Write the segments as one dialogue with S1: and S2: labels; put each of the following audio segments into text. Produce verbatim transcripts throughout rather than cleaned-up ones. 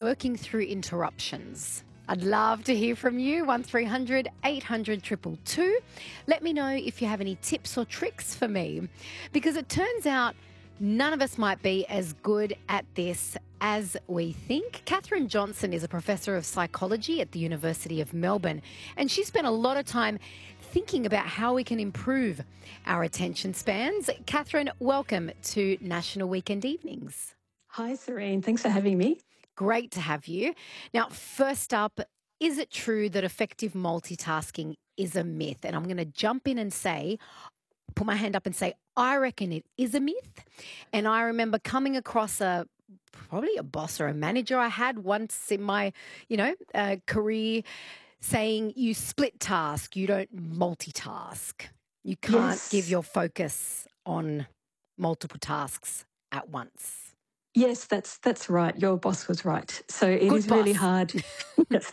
S1: working through interruptions? I'd love to hear from you. one three hundred eight hundred two two two. Let me know if you have any tips or tricks for me, because it turns out none of us might be as good at this as we think. Katherine Johnson is a professor of psychology at the University of Melbourne, and she spent a lot of time thinking about how we can improve our attention spans. Katherine, welcome to National Weekend Evenings.
S2: Hi, Serene. Thanks for having me.
S1: Great to have you. Now, first up, is it true that effective multitasking is a myth? And I'm going to jump in and say, put my hand up and say, I reckon it is a myth. And I remember coming across a probably a boss or a manager I had once in my, you know, uh, career saying you split task, you don't multitask. You can't
S2: Yes.
S1: give your focus on multiple tasks at once.
S2: Yes, that's that's right. Your boss was right. So it
S1: Good
S2: is really
S1: boss.
S2: hard. Yes.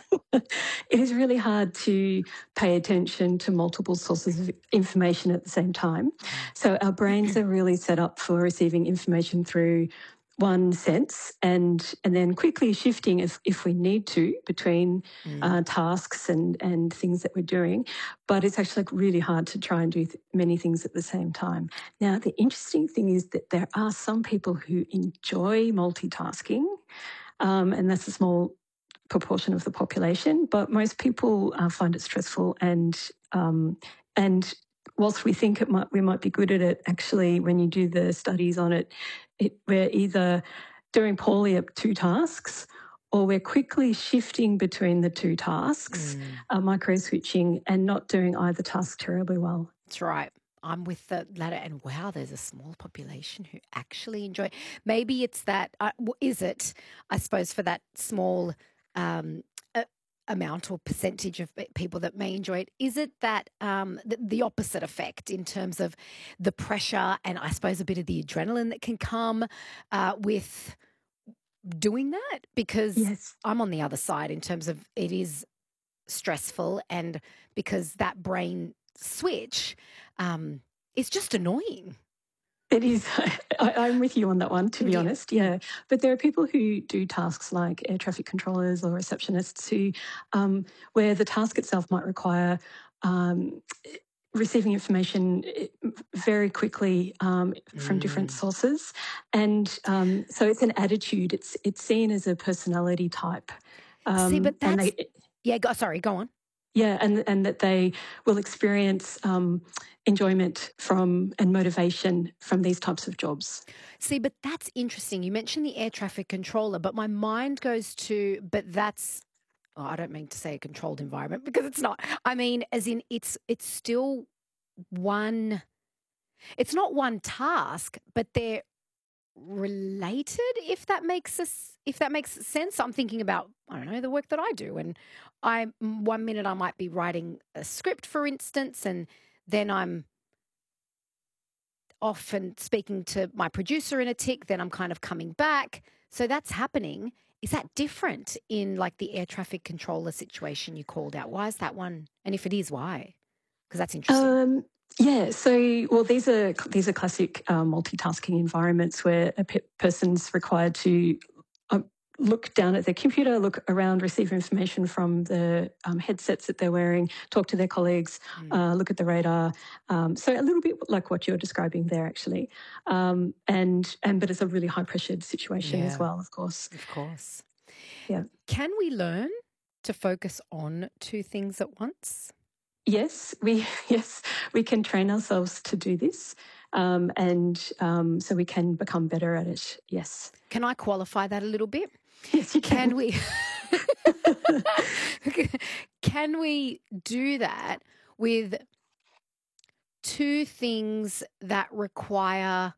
S2: It is really hard to pay attention to multiple sources of information at the same time. So our brains are really set up for receiving information through one sense and and then quickly shifting if, if we need to between
S1: Mm.
S2: uh, tasks and, and things that we're doing. But it's actually like really hard to try and do th- many things at the same time. Now, the interesting thing is that there are some people who enjoy multitasking, um, and that's a small proportion of the population, but most people uh, find it stressful and um, and whilst we think it might we might be good at it, actually when you do the studies on it, it we're either doing poorly at two tasks or we're quickly shifting between the two tasks,
S1: Mm.
S2: uh, micro switching, and not doing either task terribly well.
S1: That's right. I'm with the latter, and wow, there's a small population who actually enjoy. Maybe it's that. Uh, w- is it? I suppose for that small um, a- amount or percentage of pe- people that may enjoy it, is it that um, the, the opposite effect in terms of the pressure and I suppose a bit of the adrenaline that can come uh, with doing that? Because
S2: Yes.
S1: I'm on the other side in terms of it is stressful, and because that brain switch um, is just annoying.
S2: It is. I, I'm with you on that one, to be
S1: Yeah.
S2: honest. Yeah. But there are people who do tasks like air traffic controllers or receptionists who, um, where the task itself might require um, receiving information eh, very quickly um, from different
S1: Mm.
S2: sources. And um, so it's an attitude. It's it's seen as a personality type.
S1: See,
S2: Um,
S1: but
S2: and
S1: that's
S2: they
S1: yeah. Go, sorry, go on.
S2: yeah, and and that they will experience um, enjoyment from and motivation from these types of jobs.
S1: See, but that's interesting. You mentioned the air traffic controller, but my mind goes to, but that's. Oh, I don't mean to say a controlled environment because it's not. I mean, as in, it's it's still one. It's not one task, but they're related, if that makes us if that makes sense. I'm thinking about, I don't know, the work that I do, and I one minute I might be writing a script, for instance, and then I'm off and speaking to my producer in a tick, then I'm kind of coming back. So that's happening. Is that different in like the air traffic controller situation you called out? Why is that one? And if it is, why? Because that's interesting.
S2: Um, yeah, so well, these are these are classic um, multitasking environments where a pe- person's required to um, look down at their computer, look around, receive information from the um, headsets that they're wearing, talk to their colleagues,
S1: Mm.
S2: uh, look at the radar. Um, so a little bit like what you're describing there, actually. Um, and and but it's a really high pressured situation as
S1: Yeah,
S2: well, of course.
S1: of course.
S2: Yeah.
S1: Can we learn to focus on two things at once?
S2: Yes, we yes we can train ourselves to do this, um, and um, so we can become better at it. Yes,
S1: Can I qualify that a little bit?
S2: yes, you
S1: Can
S2: can.
S1: we can we do that with two things that require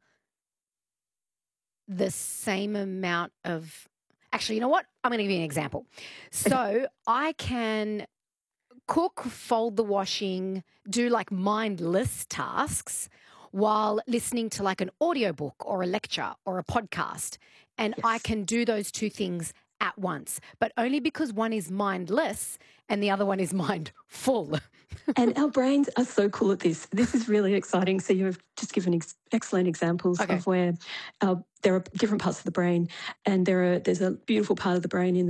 S1: the same amount of actually, you know what? I'm going to give you an example. So I can cook, fold the washing, do like mindless tasks while listening to like an audiobook or a lecture or a podcast. And I
S2: Yes.
S1: can do those two things at once, but only because one is mindless and the other one is mindful.
S2: And our brains are so cool at this. This is really exciting. So you've just given ex- excellent examples
S1: Okay.
S2: of where uh, there are different parts of the brain, and there are there's a beautiful part of the brain in